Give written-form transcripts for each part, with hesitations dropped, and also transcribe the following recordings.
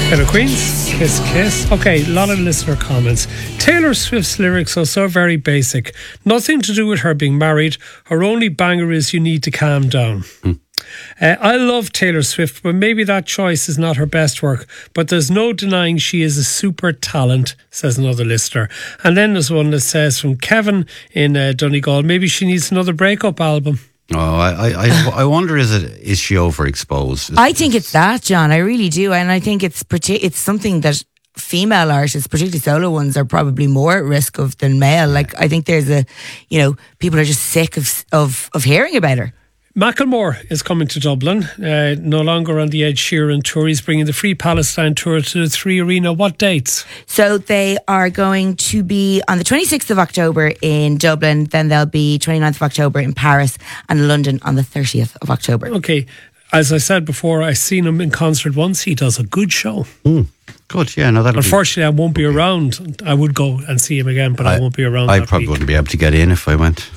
Taylor Queens, Kiss Kiss. Okay, a lot of listener comments. Taylor Swift's lyrics are so very basic. Nothing to do with her being married. Her only banger is "You Need to Calm Down." I love Taylor Swift, but maybe that choice is not her best work. But there's no denying she is a super talent, says another listener. And then there's one that says from Kevin in Donegal, maybe she needs another breakup album. Oh, I wonder, is she overexposed? I think it's that, John. I really do, and I think it's something that female artists, particularly solo ones, are probably more at risk of than male. Like, I think there's people are just sick of hearing about her. Macklemore is coming to Dublin, no longer on the Ed Sheeran tour. He's bringing the Free Palestine tour to the Three Arena. What dates? So they are going to be on the 26th of October in Dublin, then they'll be 29th of October in Paris, and London on the 30th of October. Okay, as I said before, I've seen him in concert once. He does a good show. Good, yeah. No, unfortunately, I won't be around. I would go and see him again, but I won't be around. I probably wouldn't be able to get in if I went.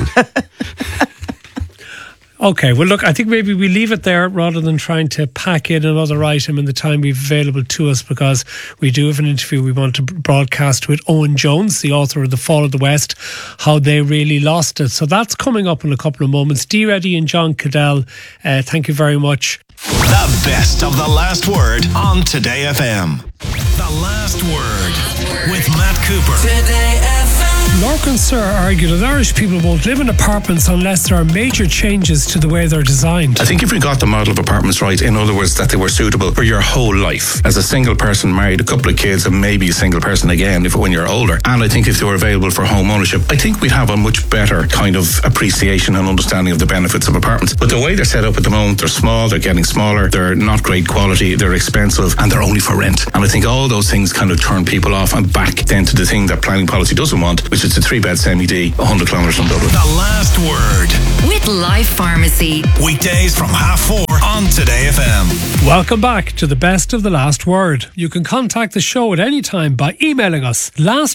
Okay, well look, I think maybe we leave it there rather than trying to pack in another item in the time we've available to us, because we do have an interview we want to broadcast with Owen Jones, the author of The Fall of the West, how they really lost it. So that's coming up in a couple of moments. D. Reddy and John Cadell, thank you very much. The best of The Last Word on Today FM. The Last Word with Matt Cooper. Today FM. Lorcan and Sir argue that Irish people won't live in apartments unless there are major changes to the way they're designed. I think if we got the model of apartments right, in other words, that they were suitable for your whole life, as a single person, married, a couple of kids, and maybe a single person again when you're older, and I think if they were available for home ownership, I think we'd have a much better kind of appreciation and understanding of the benefits of apartments. But the way they're set up at the moment, they're small, they're getting smaller, they're not great quality, they're expensive, and they're only for rent. And I think all those things kind of turn people off and back then to the thing that planning policy doesn't want, which is a 3-bed semi-D, 100 kilometres from Dublin. The Last Word with Life Pharmacy. Weekdays from 4:30 on Today FM. Welcome back to the best of The Last Word. You can contact the show at any time by emailing us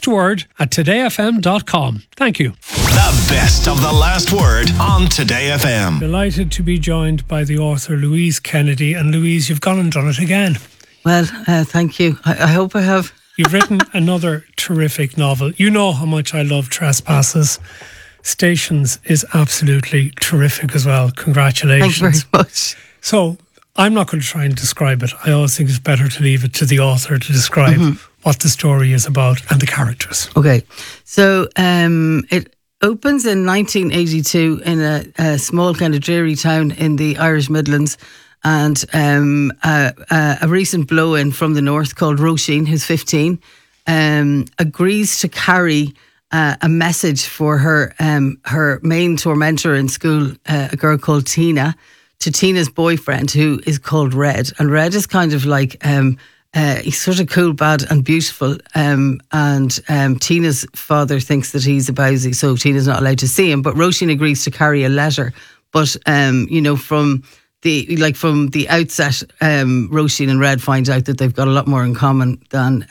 lastword@todayfm.com. Thank you. The best of The Last Word on Today FM. Delighted to be joined by the author Louise Kennedy. And Louise, you've gone and done it again. Well, thank you. I hope I have. You've written another terrific novel. You know how much I love Trespasses. Stations is absolutely terrific as well. Congratulations. Thank you very much. So I'm not going to try and describe it. I always think it's better to leave it to the author to describe what the story is about and the characters. Okay. So it opens in 1982 in a small kind of dreary town in the Irish Midlands. And a recent blow-in from the north called Roisin, who's 15, agrees to carry a message for her main tormentor in school, a girl called Tina, to Tina's boyfriend, who is called Red. And Red is kind of like, he's sort of cool, bad and beautiful. And Tina's father thinks that he's a bowsy, so Tina's not allowed to see him. But Roisin agrees to carry a letter. But, from the outset, Roisin and Red find out that they've got a lot more in common than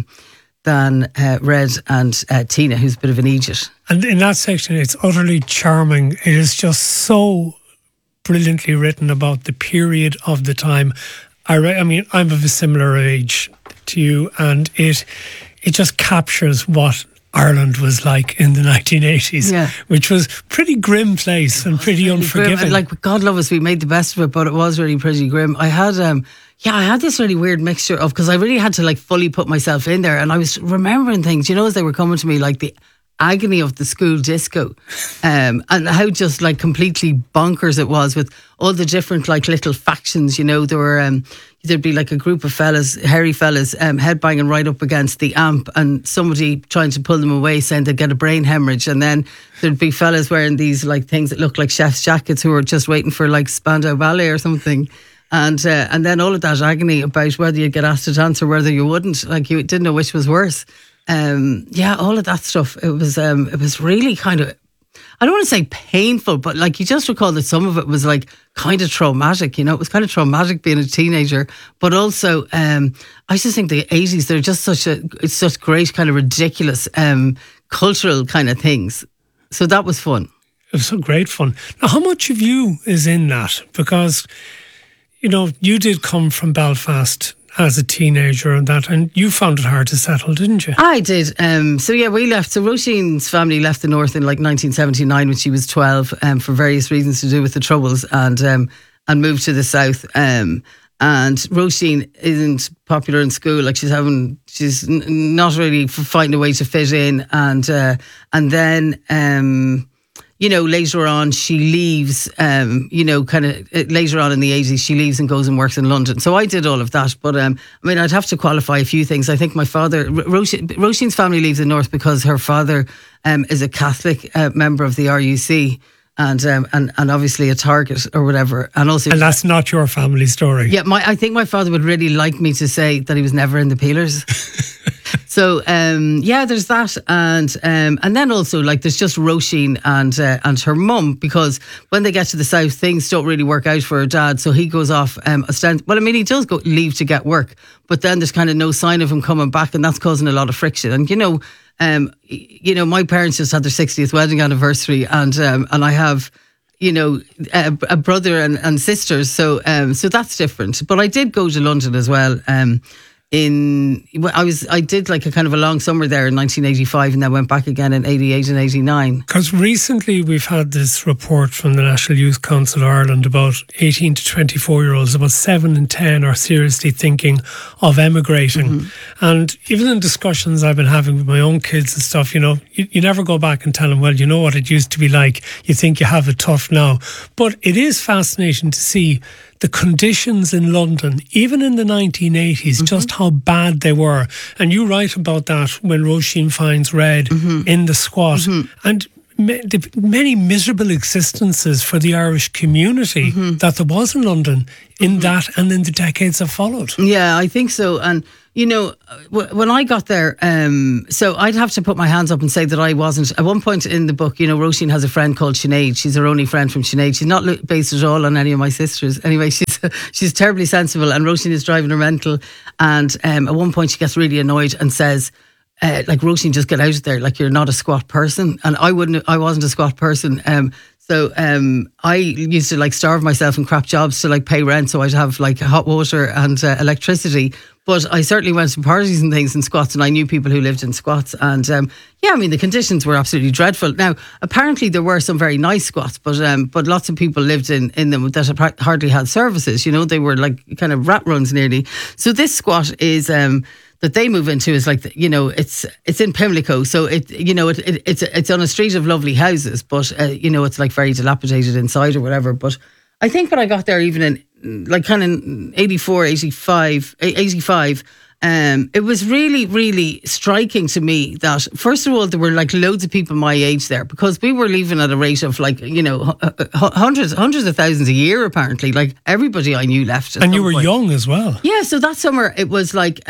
Red and Tina, who's a bit of an idiot. And in that section, it's utterly charming. It is just so brilliantly written about the period of the time. I mean, I'm of a similar age to you, and it just captures what Ireland was like in the 1980s, which was pretty grim place and pretty unforgiving. Like, God love us, we made the best of it, but it was really pretty grim. I had this really weird mixture of, because I really had to like fully put myself in there, and I was remembering things, as they were coming to me, like the agony of the school disco, and how just like completely bonkers it was with all the different like little factions. There were there'd be like a group of fellas, hairy fellas, headbanging right up against the amp, and somebody trying to pull them away, saying they'd get a brain hemorrhage. And then there'd be fellas wearing these like things that looked like chef's jackets, who were just waiting for like Spandau Ballet or something. And then all of that agony about whether you'd get asked to dance or whether you wouldn't, like you didn't know which was worse. All of that stuff. It was really kind of, I don't want to say painful, but like you just recall that some of it was like kind of traumatic. It was kind of traumatic being a teenager, but also I just think the 80s, they're just such great kind of ridiculous cultural kind of things. So that was fun. It was so great fun. Now, how much of you is in that? Because you did come from Belfast, as a teenager and that, and you found it hard to settle, didn't you? I did. So we left. So Roisin's family left the north in like 1979 when she was 12 for various reasons to do with the Troubles, and moved to the south. And Roisin isn't popular in school. Like she's not really finding a way to fit in, and then. Later on she leaves, later on in the 80s, she leaves and goes and works in London. So I did all of that. But, I'd have to qualify a few things. I think my father, Roisin's family leaves the north because her father is a Catholic member of the RUC. And obviously a target or whatever, and that's not your family story. Yeah, I think my father would really like me to say that he was never in the Peelers. So there's that, and then also like there's just Roisin and her mum, because when they get to the south, things don't really work out for her dad. So he goes off. He does leave to get work, but then there's kind of no sign of him coming back, and that's causing a lot of friction. And my parents just had their 60th wedding anniversary, and I have, a brother and sisters, so that's different. But I did go to London as well. I did like a kind of a long summer there in 1985, and then went back again in 88 and 89. Because recently we've had this report from the National Youth Council of Ireland about 18 to 24-year-olds, about 7 in 10 are seriously thinking of emigrating. Mm-hmm. And even in discussions I've been having with my own kids and stuff, you never go back and tell them, well, you know what it used to be like. You think you have it tough now. But it is fascinating to see the conditions in London, even in the 1980s, mm-hmm. just how bad they were. And you write about that when Roisin finds Red mm-hmm. in the squat. Mm-hmm. And many miserable existences for the Irish community mm-hmm. that there was in London in mm-hmm. that and in the decades that followed. Yeah, I think so. And when I got there, so I'd have to put my hands up and say that I wasn't. At one point in the book, Roisin has a friend called Sinead. She's her only friend from Sinead. She's not based at all on any of my sisters. Anyway, she's terribly sensible, and Roisin is driving her rental. And at one point, she gets really annoyed and says, Roisin, just get out of there. Like, you're not a squat person. And I wasn't a squat person. So I used to starve myself in crap jobs to pay rent, so I'd have hot water and electricity. But I certainly went to parties and things in squats, and I knew people who lived in squats. And the conditions were absolutely dreadful. Now, apparently there were some very nice squats, but lots of people lived in them that hardly had services. They were kind of rat runs nearly. So this squat is that they move into is it's in Pimlico, so it's on a street of lovely houses, but it's very dilapidated inside or whatever. But I think when I got there, even in kind of 84, 85, it was really, really striking to me that, first of all, there were loads of people my age there, because we were leaving at a rate of hundreds of thousands a year, apparently. Everybody I knew left. And you were young as well. Yeah, so that summer it was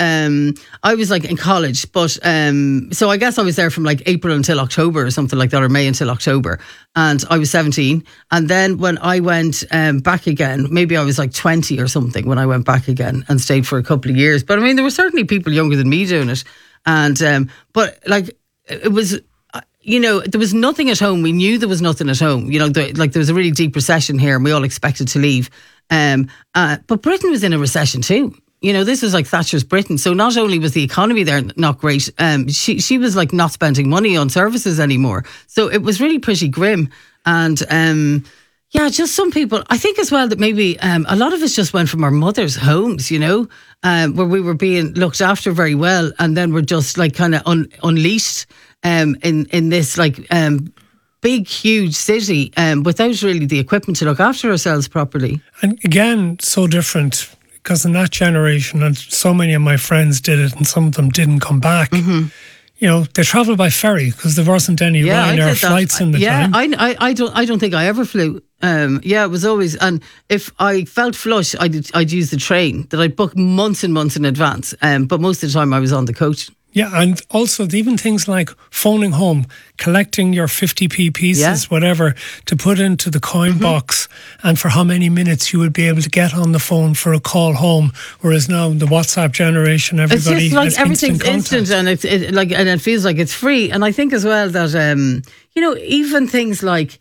I was in college, but so I guess I was there from April until October or something like that, or May until October. And I was 17. And then when I went back again, maybe I was 20 or something when I went back again and stayed for a couple of years. But there were certainly people younger than me doing it. And, but it was, there was nothing at home. We knew there was nothing at home. There was a really deep recession here, and we all expected to leave. But Britain was in a recession too. This was Thatcher's Britain. So not only was the economy there not great, she was not spending money on services anymore. So it was really pretty grim. And just some people, I think as well that maybe a lot of us just went from our mothers' homes, where we were being looked after very well, and then we're just kind of unleashed in this big, huge city without really the equipment to look after ourselves properly. And again, so different. Because in that generation, and so many of my friends did it, and some of them didn't come back. Mm-hmm. They travelled by ferry because there wasn't any Ryanair flights in the time. I don't think I ever flew. It was always, and if I felt flush, I'd use the train that I'd book months and months in advance. But most of the time I was on the coach. Yeah, and also even things like phoning home, collecting your 50p pieces, whatever, to put into the coin mm-hmm. box, and for how many minutes you would be able to get on the phone for a call home. Whereas now the WhatsApp generation, everybody has everything's instant, and and it feels like it's free. And I think as well that even things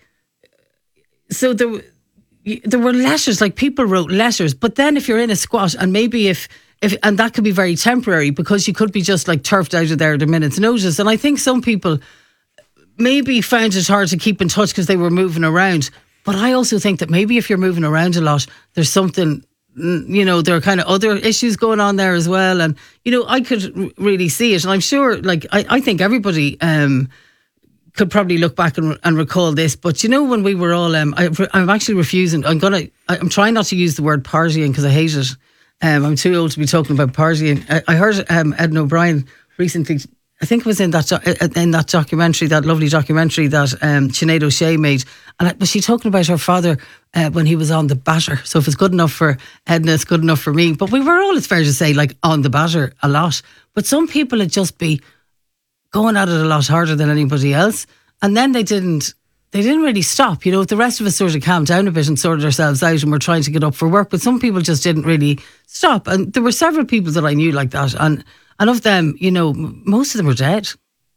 so there were letters, people wrote letters. But then if you're in a squat, and maybe if and that could be very temporary, because you could be just like turfed out of there at a minute's notice. And I think some people maybe found it hard to keep in touch because they were moving around. But I also think that maybe if you're moving around a lot, there's something, there are kind of other issues going on there as well. And, I could really see it. And I'm sure, I think everybody could probably look back and recall this. But, when we were all, I'm actually refusing. I'm trying not to use the word partying because I hate it. I'm too old to be talking about partying. I heard Ed O'Brien recently, I think it was in that documentary, that lovely documentary that Sinead O'Shea made. And was she talking about her father when he was on the batter? So if it's good enough for Edna, it's good enough for me. But we were all, it's fair to say, on the batter a lot. But some people would just be going at it a lot harder than anybody else. And then they didn't really stop. The rest of us sort of calmed down a bit and sorted ourselves out and were trying to get up for work. But some people just didn't really stop. And there were several people that I knew like that. And of them, most of them are dead,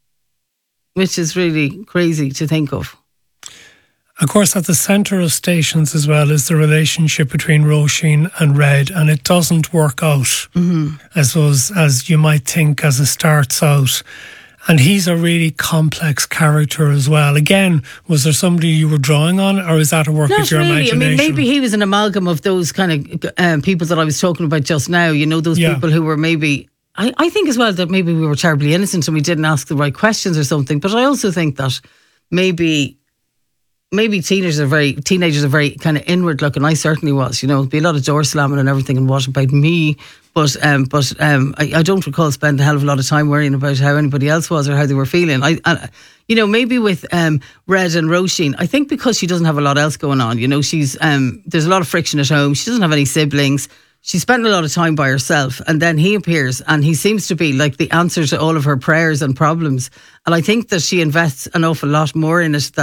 which is really crazy to think of. Of course, at the centre of Stations as well is the relationship between Roisin and Red, and it doesn't work out, I suppose, as you might think as it starts out. And he's a really complex character as well. Again, was there somebody you were drawing on, or is that a work of your imagination? I mean, maybe he was an amalgam of those kind of people that I was talking about just now, those people who were maybe... I think as well that maybe we were terribly innocent and we didn't ask the right questions or something. But I also think that maybe teenagers are very kind of inward looking. I certainly was, there'd be a lot of door slamming and everything, and what about me? But I don't recall spending a hell of a lot of time worrying about how anybody else was or how they were feeling. Maybe with Red and Roisin, I think because she doesn't have a lot else going on. She's there's a lot of friction at home. She doesn't have any siblings. She spent a lot of time by herself, and then he appears and he seems to be like the answer to all of her prayers and problems. And I think that she invests an awful lot more in it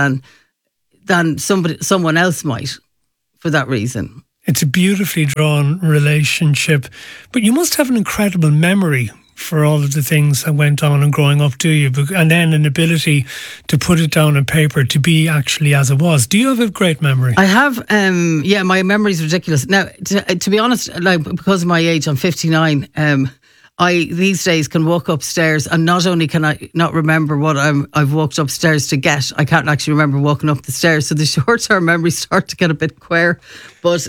than someone else might for that reason. It's a beautifully drawn relationship, but you must have an incredible memory for all of the things that went on and growing up, do you? And then an ability to put it down on paper to be actually as it was. Do you have a great memory? I have, my memory's ridiculous. Now, to be honest, because of my age, I'm 59, I these days can walk upstairs and not only can I not remember what I've walked upstairs to get, I can't actually remember walking up the stairs. So the short-term memories start to get a bit queer. But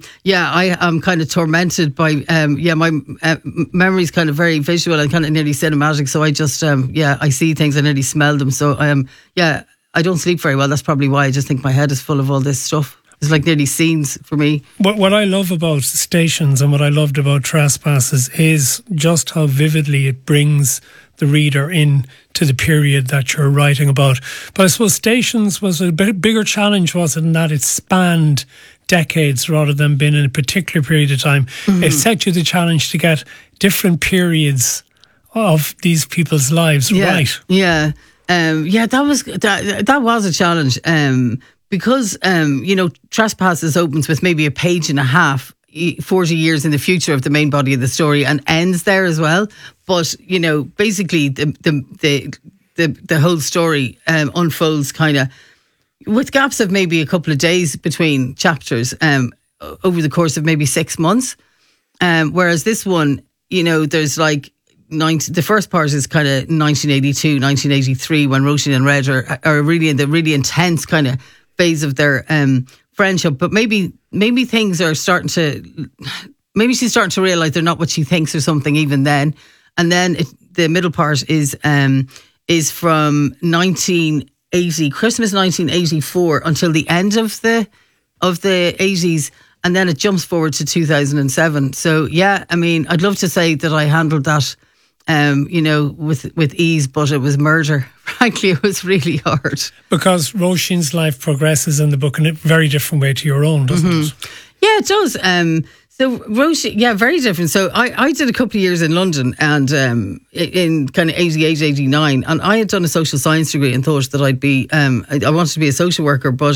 I am kind of tormented by my memory's kind of very visual and kind of nearly cinematic. So I just I see things, I nearly smell them. So I don't sleep very well. That's probably why. I just think my head is full of all this stuff. It's like nearly scenes for me. What I love about Stations and what I loved about Trespasses is just how vividly it brings the reader in to the period that you're writing about. But I suppose Stations was a bit bigger challenge, was it, in that it spanned decades rather than being in a particular period of time. Mm-hmm. It set you the challenge to get different periods of these people's lives right. Yeah. That was a challenge. Because, Trespasses opens with maybe a page and a half, 40 years in the future of the main body of the story, and ends there as well. But, basically the whole story unfolds kind of with gaps of maybe a couple of days between chapters over the course of maybe 6 months. Whereas this one, there's the first part is kind of 1982, 1983, when Roisin and Red are really in the really intense kind of phase of their friendship. But maybe things are starting to, maybe she's starting to realise they're not what she thinks or something even then. And then the middle part is from 1980, Christmas 1984 until the end of the 80s. And then it jumps forward to 2007. So, I'd love to say that I handled that with ease, but it was murder. Frankly, it was really hard. Because Roisin's life progresses in the book in a very different way to your own, doesn't it? Yeah, it does. So Roisin, very different. So I did a couple of years in London and in kind of 88, 89, and I had done a social science degree and thought that I'd be, I wanted to be a social worker, but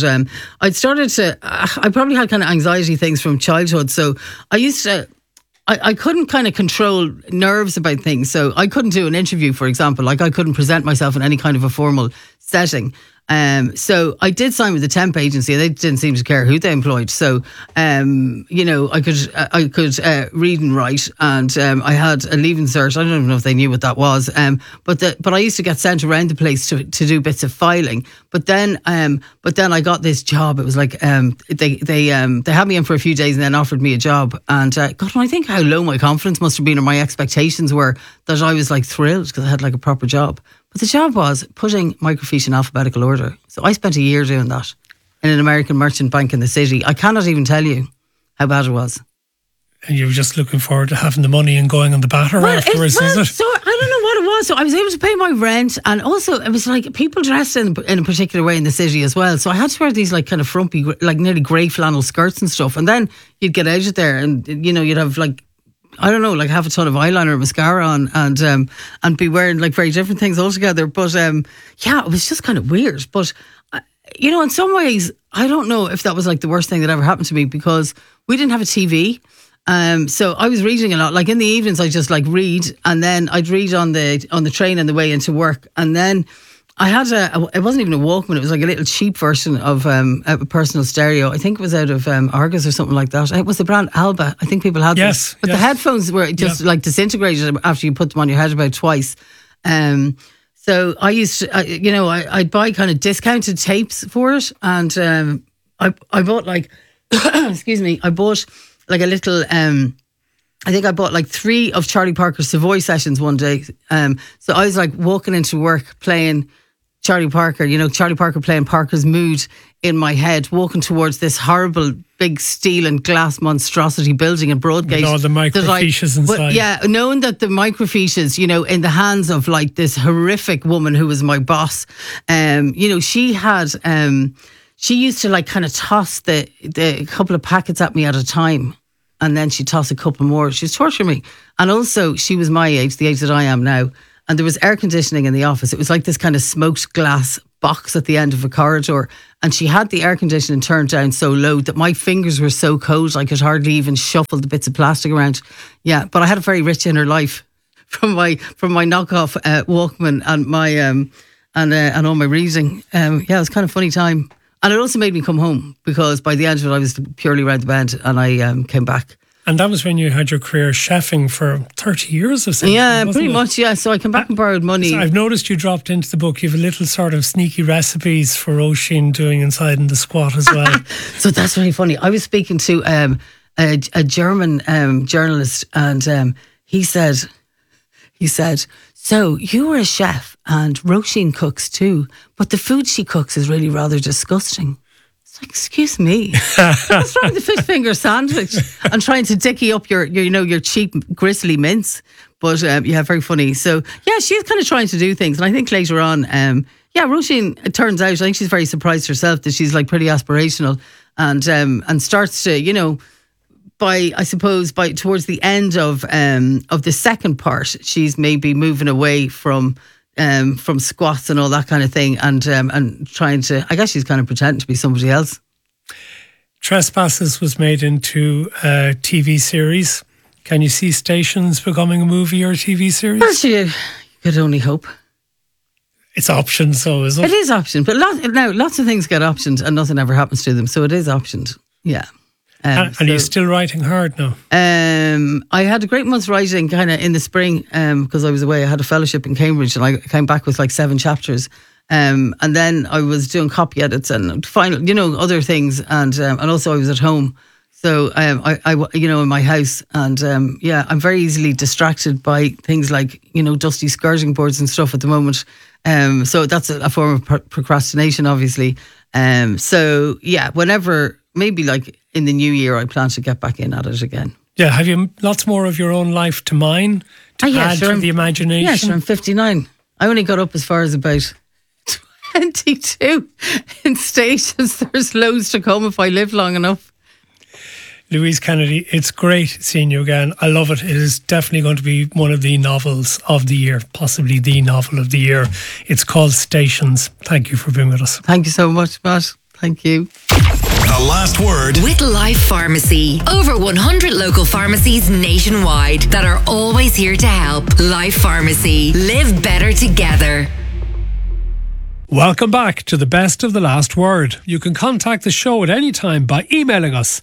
I probably had kind of anxiety things from childhood. So I couldn't kind of control nerves about things. So I couldn't do an interview, for example. I couldn't present myself in any kind of a formal setting. So I did sign with the temp agency. They didn't seem to care who they employed. So, you know, I could read and write, and I had a leaving cert. I don't even know if they knew what that was. But I used to get sent around the place to do bits of filing. But then I got this job. It was like they had me in for a few days and then offered me a job. And God, when I think how low my confidence must have been, or my expectations were, that I was like thrilled because I had like a proper job. But the job was putting microfiche in alphabetical order. So I spent a year doing that in an American merchant bank in the city. I cannot even tell you how bad it was. And you were just looking forward to having the money and going on the batter afterwards, is it? So I don't know what it was. So I was able to pay my rent, and also it was like people dressed in a particular way in the city as well. So I had to wear these like kind of frumpy, like nearly grey flannel skirts and stuff. And then you'd get out of there, and you know, you'd have like, I don't know, like half a ton of eyeliner or mascara on, and be wearing like very different things altogether. But yeah, it was just kind of weird. But you know, in some ways, I don't know if that was like the worst thing that ever happened to me, because we didn't have a TV. So I was reading a lot. Like in the evenings, I just like read, and then I'd read on the train on the way into work. And then I had it wasn't even a Walkman. It was like a little cheap version of a personal stereo. I think it was out of Argos or something like that. It was the brand Alba. I think people had them. But the headphones were just like disintegrated after you put them on your head about twice. So I used to, you know, I'd buy kind of discounted tapes for it. And I bought like, excuse me, I bought like a little, I think I bought like 3 of Charlie Parker's Savoy sessions one day. So I was like walking into work playing Charlie Parker, you know, Charlie Parker playing Parker's Mood in my head, walking towards this horrible big steel and glass monstrosity building in Broadgate. With all the microfiches inside. Well, yeah, knowing that the microfiches, you know, in the hands of like this horrific woman who was my boss, you know, she had, she used to like kind of toss the couple of packets at me at a time, and then she'd toss a couple more. She was torturing me. And also, she was my age, the age that I am now. And there was air conditioning in the office. It was like this kind of smoked glass box at the end of a corridor. And she had the air conditioning turned down so low that my fingers were so cold I could hardly even shuffle the bits of plastic around. Yeah, but I had a very rich inner life from my knockoff Walkman and my and all my reading. Yeah, it was kind of a funny time. And it also made me come home, because by the end of it I was purely round the bend, and I came back. And that was when you had your career chefing for 30 years or something. Yeah, pretty much, yeah. So I came back and borrowed money. So I've noticed you dropped into the book. You have a little sort of sneaky recipes for Oisín doing inside in the squat as well. So that's really funny. I was speaking to a German journalist, and he said, so you were a chef and Roisin cooks too, but the food she cooks is really rather disgusting. Like, excuse me, what's wrong with the fish finger sandwich and trying to dicky up your cheap gristly mince? But yeah, very funny. So yeah, she's kind of trying to do things, and I think later on, Roisin, it turns out, I think she's very surprised herself that she's like pretty aspirational, and starts to, you know, by towards the end of the second part, she's maybe moving away from squats and all that kind of thing, and trying to, I guess she's kind of pretending to be somebody else. Trespasses was made into a TV series. Can you see Stations becoming a movie or a TV series? Well, you could only hope. It's optioned, so is it? It is optioned, but lots of things get optioned and nothing ever happens to them, so it is optioned. Yeah. And you're still writing hard now? I had a great month's writing kind of in the spring, because I was away. I had a fellowship in Cambridge, and I came back with like 7 chapters. And then I was doing copy edits and final, you know, other things. And also I was at home. So I you know, in my house. And I'm very easily distracted by things like, you know, dusty skirting boards and stuff at the moment. So that's a form of procrastination, obviously. So yeah, whenever, maybe like in the new year, I plan to get back in at it again. Yeah, have you lots more of your own life to mine to add to the imagination? Yeah, sure, I'm 59. I only got up as far as about 22 in Stations. There's loads to come if I live long enough. Louise Kennedy, it's great seeing you again. I love it. It is definitely going to be one of the novels of the year, possibly the novel of the year. It's called Stations. Thank you for being with us. Thank you so much, Matt. Thank you. The Last Word with Life Pharmacy. Over 100 local pharmacies nationwide that are always here to help. Life Pharmacy. Live better together. Welcome back to the best of the last word. You can contact the show at any time by emailing us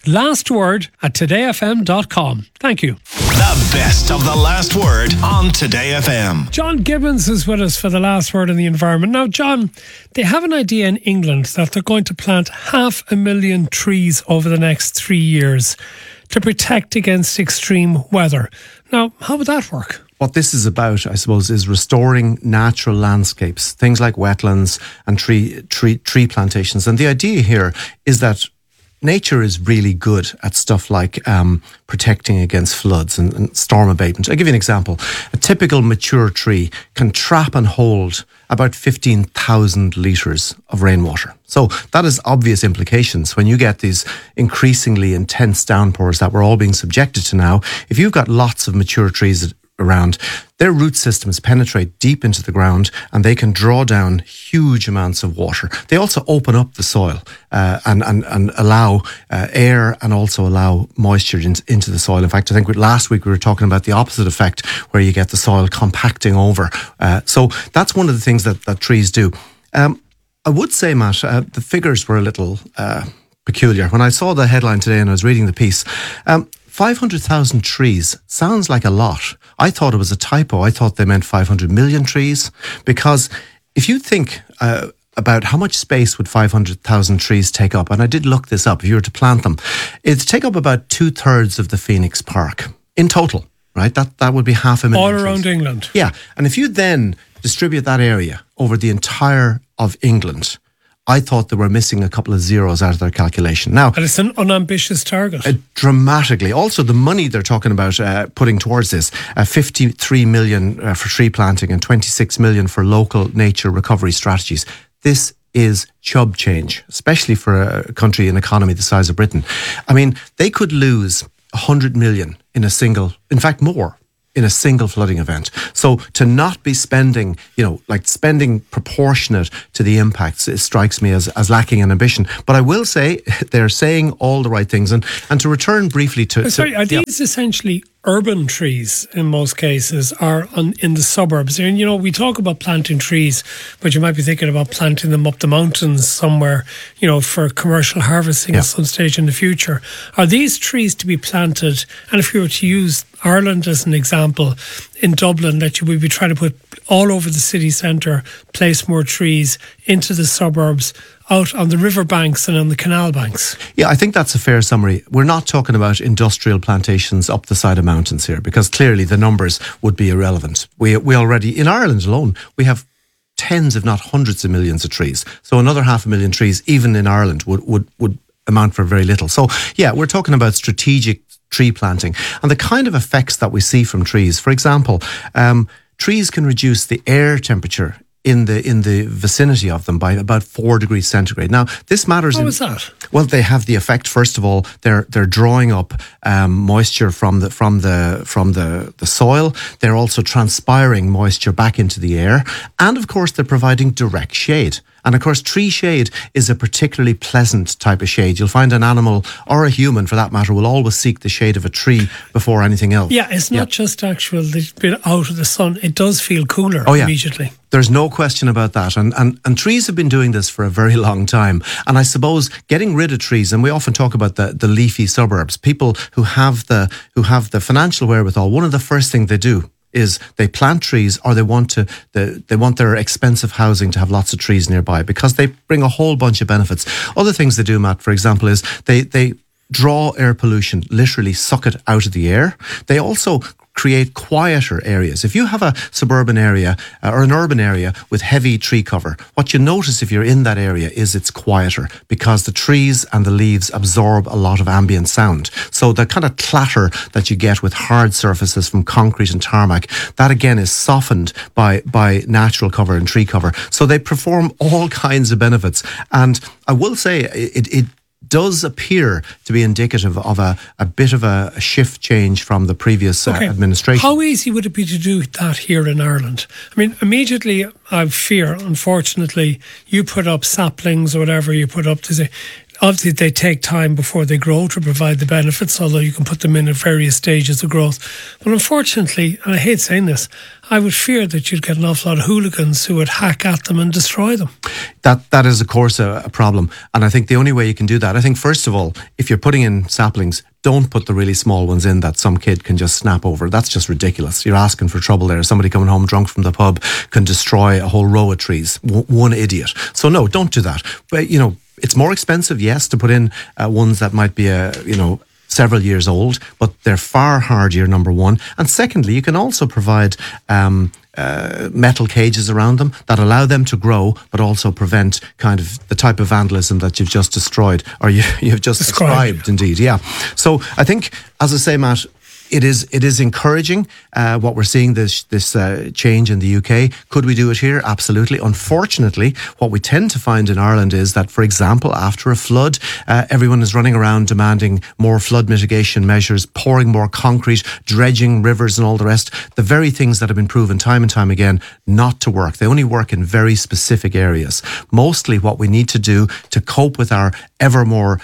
lastword@todayfm.com. Thank you. The best of the last word on Today FM. John Gibbons is with us for the last word on the environment. Now, John, they have an idea in England that they're going to plant 500,000 trees over the next 3 years to protect against extreme weather. Now, how would that work? What this is about, I suppose, is restoring natural landscapes, things like wetlands and tree plantations. And the idea here is that nature is really good at stuff like protecting against floods and storm abatement. I'll give you an example. A typical mature tree can trap and hold about 15,000 litres of rainwater. So that has obvious implications when you get these increasingly intense downpours that we're all being subjected to now. If you've got lots of mature trees around, their root systems penetrate deep into the ground and they can draw down huge amounts of water. They also open up the soil and allow air and also allow moisture into the soil. In fact, I think last week we were talking about the opposite effect where you get the soil compacting over. So that's one of the things that trees do. I would say, Matt, the figures were a little peculiar. When I saw the headline today and I was reading the piece, 500,000 trees sounds like a lot. I thought it was a typo. I thought they meant 500 million trees, because if you think about how much space would 500,000 trees take up, and I did look this up, if you were to plant them, it'd take up about 2/3 of the Phoenix Park in total, right? That would be 500,000 all trees. around England. Yeah, and if you then distribute that area over the entire of England, I thought they were missing a couple of zeros out of their calculation. Now, And it's an unambitious target. dramatically. Also, the money they're talking about putting towards this, 53 million for tree planting and 26 million for local nature recovery strategies. This is chub change, especially for a country and economy the size of Britain. I mean, they could lose 100 million in a single, in fact more, in a single flooding event. So to not be spending, spending proportionate to the impacts, it strikes me as lacking in ambition. But I will say they're saying all the right things. And to return briefly to... Are these essentially urban trees in most cases, are in the suburbs? And, we talk about planting trees, but you might be thinking about planting them up the mountains somewhere, for commercial harvesting at some stage in the future. Are these trees to be planted? And if you were to use Ireland as an example, in Dublin, that you would be trying to put all over the city centre, place more trees into the suburbs, out on the river banks and on the canal banks. Yeah, I think that's a fair summary. We're not talking about industrial plantations up the side of mountains here, because clearly the numbers would be irrelevant. We already, in Ireland alone, we have tens, if not hundreds of millions of trees. So another 500,000 trees, even in Ireland, would amount for very little. So yeah, we're talking about strategic tree planting and the kind of effects that we see from trees. For example, trees can reduce the air temperature in the vicinity of them by about 4 degrees centigrade. Now, this matters. How is that? Well, they have the effect. First of all, they're drawing up moisture from the soil. They're also transpiring moisture back into the air, and of course, they're providing direct shade. And of course, tree shade is a particularly pleasant type of shade. You'll find an animal, or a human for that matter, will always seek the shade of a tree before anything else. Yeah, it's not just the bit out of the sun. It does feel cooler immediately. There's no question about that. And trees have been doing this for a very long time. And I suppose getting rid of trees, and we often talk about the leafy suburbs, people who have the financial wherewithal, one of the first things they do is they plant trees, or they want their expensive housing to have lots of trees nearby, because they bring a whole bunch of benefits. Other things they do, Matt, for example, is they draw air pollution, literally suck it out of the air. They also create quieter areas. If you have a suburban area or an urban area with heavy tree cover, what you notice if you're in that area is it's quieter, because the trees and the leaves absorb a lot of ambient sound. So the kind of clatter that you get with hard surfaces from concrete and tarmac, that again is softened by natural cover and tree cover. So they perform all kinds of benefits. And I will say it does appear to be indicative of a bit of a shift change from the previous administration. How easy would it be to do that here in Ireland? I mean, immediately I fear, unfortunately, you put up saplings or whatever you put up to say, Obviously, they take time before they grow to provide the benefits, although you can put them in at various stages of growth. But unfortunately, and I hate saying this, I would fear that you'd get an awful lot of hooligans who would hack at them and destroy them. That is, of course, a problem. And I think the only way you can do that, I think, first of all, if you're putting in saplings, don't put the really small ones in that some kid can just snap over. That's just ridiculous. You're asking for trouble there. Somebody coming home drunk from the pub can destroy a whole row of trees. One idiot. So no, don't do that. But, it's more expensive, yes, to put in ones that might be, several years old, but they're far hardier, number one. And secondly, you can also provide metal cages around them that allow them to grow, but also prevent kind of the type of vandalism that you've just destroyed, or you've just described, indeed. Yeah. So I think, as I say, Matt, it is encouraging what we're seeing, this change in the UK. Could we do it here? Absolutely. Unfortunately, what we tend to find in Ireland is that, for example, after a flood, everyone is running around demanding more flood mitigation measures, pouring more concrete, dredging rivers and all the rest. The very things that have been proven time and time again not to work. They only work in very specific areas. Mostly what we need to do to cope with our ever more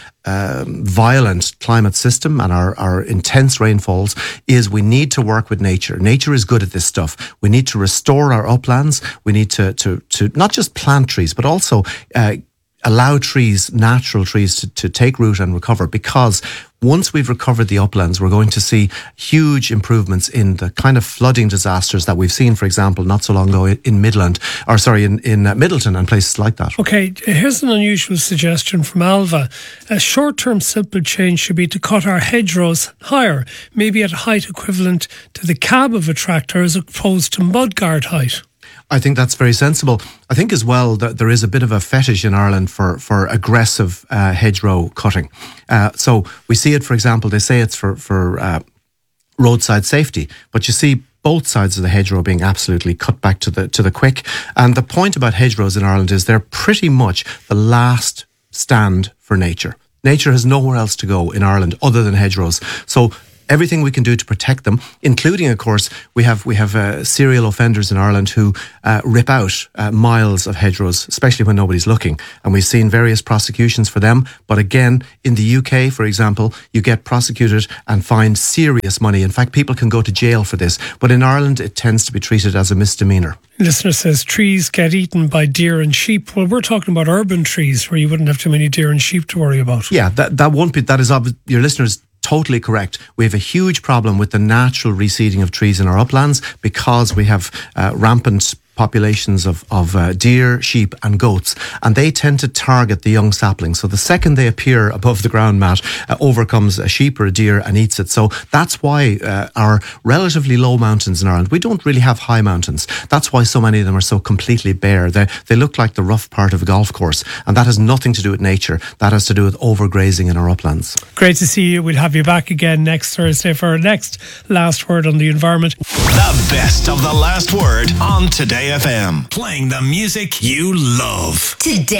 violent climate system and our intense rainfalls is we need to work with nature. Nature is good at this stuff. We need to restore our uplands. We need to not just plant trees, but also allow trees, natural trees, to take root and recover, because once we've recovered the uplands, we're going to see huge improvements in the kind of flooding disasters that we've seen, for example, not so long ago in Middleton and places like that. Okay, here's an unusual suggestion from Alva. A short-term simple change should be to cut our hedgerows higher, maybe at a height equivalent to the cab of a tractor as opposed to mudguard height. I think that's very sensible. I think as well that there is a bit of a fetish in Ireland for aggressive hedgerow cutting. So we see it, for example, they say it's for roadside safety, but you see both sides of the hedgerow being absolutely cut back to the quick. And the point about hedgerows in Ireland is they're pretty much the last stand for nature. Nature has nowhere else to go in Ireland other than hedgerows. So everything we can do to protect them, including, of course, we have serial offenders in Ireland who rip out miles of hedgerows, especially when nobody's looking. And we've seen various prosecutions for them. But again, in the UK, for example, you get prosecuted and fined serious money. In fact, people can go to jail for this. But in Ireland, it tends to be treated as a misdemeanor. Listener says trees get eaten by deer and sheep. Well, we're talking about urban trees where you wouldn't have too many deer and sheep to worry about. Yeah, that won't be. That is obvious. Your listeners totally correct. We have a huge problem with the natural reseeding of trees in our uplands because we have rampant populations of deer, sheep and goats, and they tend to target the young saplings. So the second they appear above the ground, Matt, over comes a sheep or a deer and eats it. So that's why our relatively low mountains in Ireland, we don't really have high mountains. That's why so many of them are so completely bare. They look like the rough part of a golf course, and that has nothing to do with nature. That has to do with overgrazing in our uplands. Great to see you. We'll have you back again next Thursday for our next Last Word on the Environment. The best of the Last Word on Today FM. Playing the music you love. Today.